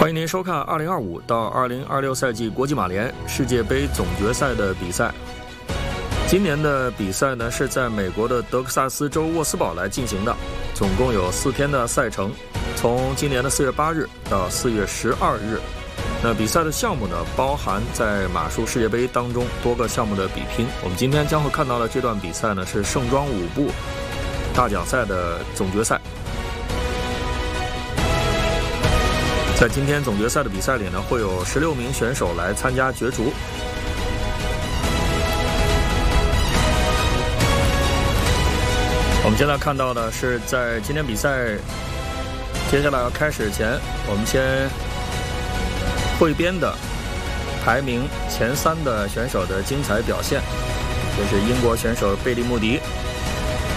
欢迎您收看2025到2026赛季国际马联世界杯总决赛的比赛。今年的比赛呢是在美国的德克萨斯州沃斯堡来进行的，总共有4天的赛程，从今年的4月8日到4月12日。那比赛的项目呢，包含在马术世界杯当中多个项目的比拼。我们今天将会看到的这段比赛呢，是盛装舞步大奖赛的总决赛。在今天总决赛的比赛里呢，会有16名选手来参加角逐。我们现在看到的是在今天比赛接下来要开始前，我们先汇编的排名前3的选手的精彩表现。这是英国选手贝利穆迪，